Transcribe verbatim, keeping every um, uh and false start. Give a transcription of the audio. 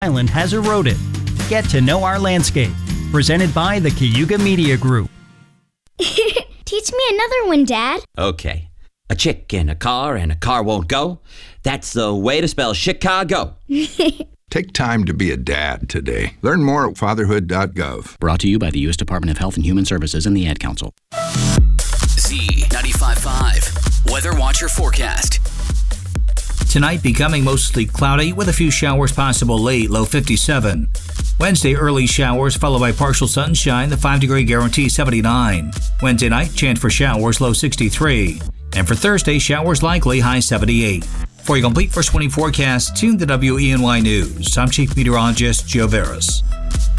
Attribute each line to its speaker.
Speaker 1: Island has eroded. Get to know our landscape. Presented by the Cayuga Media Group.
Speaker 2: Teach me another one, Dad.
Speaker 3: Okay. A chick in a car and a car won't go. That's the way to spell Chicago.
Speaker 4: Take time to be a dad today. Learn more at fatherhood dot gov.
Speaker 5: Brought to you by the U S Department of Health and Human Services and the Ad Council.
Speaker 6: Z ninety-five point five Weather Watcher Forecast.
Speaker 7: Tonight becoming mostly cloudy with a few showers possible late, low fifty-seven. Wednesday, early showers followed by partial sunshine, the five degree guarantee seventy-nine. Wednesday night, chance for showers, low sixty-three. And for Thursday, showers likely, high seventy-eight. For your complete first twenty forecast, tune to W E N Y News. I'm Chief Meteorologist Joe Veras.